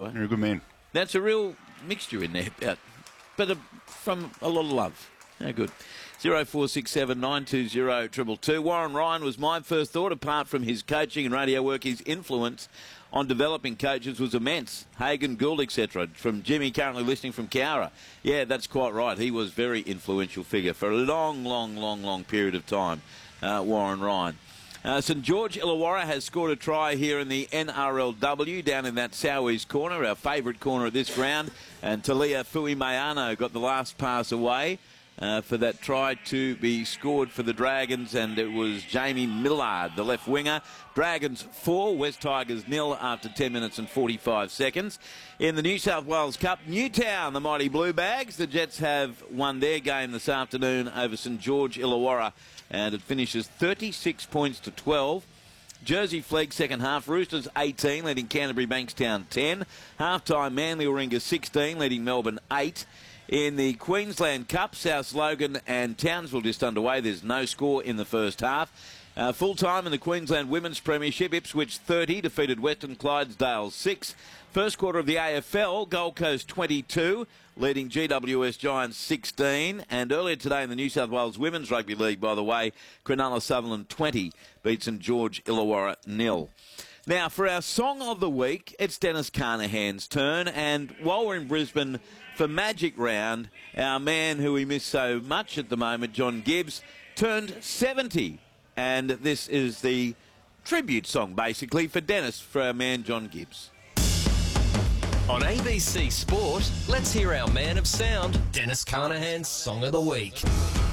way. You're a good man. That's a real mixture in there, but from a lot of love. How good. 0467 920 222. Warren Ryan was my first thought. Apart from his coaching and radio work, his influence on developing coaches was immense. Hagan, Gould, etc. From Jimmy, currently listening from Cowra. Yeah, that's quite right. He was a very influential figure for a long period of time, Warren Ryan. St George Illawarra has scored a try here in the NRLW down in that southeast corner, our favourite corner of this ground. And Talia Fuimayano got the last pass away for that try to be scored for the Dragons, and it was Jamie Millard, the left winger. Dragons 4, West Tigers 0 after 10 minutes and 45 seconds. In the New South Wales Cup, Newtown, the mighty Blue Bags. The Jets have won their game this afternoon over St George Illawarra, and it finishes 36 points to 12. Jersey Flegg second half, Roosters 18, leading Canterbury Bankstown 10. Half-time, Manly Warringah 16, leading Melbourne 8. In the Queensland Cup, South Logan and Townsville just underway. There's no score in the first half. Full-time in the Queensland Women's Premiership, Ipswich 30 defeated Western Clydesdale 6. First quarter of the AFL, Gold Coast 22, leading GWS Giants 16. And earlier today in the New South Wales Women's Rugby League, by the way, Cronulla Sutherland 20 beat St George Illawarra 0. Now, for our Song of the Week, it's Dennis Carnahan's turn. And while we're in Brisbane for Magic Round, our man who we miss so much at the moment, John Gibbs, turned 70. And this is the tribute song, basically, for Dennis, for our man, John Gibbs. On ABC Sport, let's hear our man of sound, Dennis Carnahan's Song of the Week.